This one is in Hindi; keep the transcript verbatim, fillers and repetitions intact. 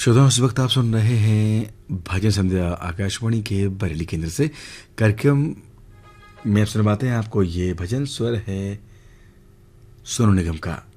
श्रोताओं, इस वक्त आप सुन रहे हैं भजन संध्या आकाशवाणी के बरेली केंद्र से। कार्यक्रम में आप सुनवाते हैं आपको ये भजन। स्वर है सोनू निगम का।